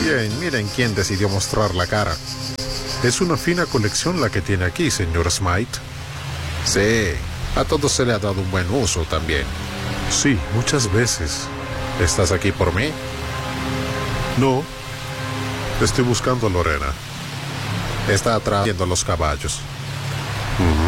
Bien, miren quién decidió mostrar la cara. Es una fina colección la que tiene aquí, señor Smythe. Sí, a todo se le ha dado un buen uso también. Sí, muchas veces. ¿Estás aquí por mí? No. Estoy buscando a Lorena. Está atrás viendo los caballos.